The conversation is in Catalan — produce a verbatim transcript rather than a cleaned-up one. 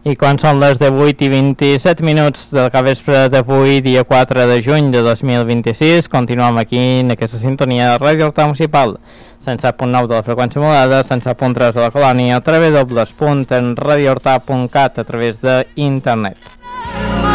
I quan són les divuit i vint-i-set minuts del capvespre d'avui, dia quatre de juny de dos mil vint-i-sis, continuem aquí en aquesta sintonia de Ràdio Horta Municipal, cent set punt nou de la freqüència modulada, cent set punt tres de la colònia, w w w punt radio horta punt cat a través d'internet.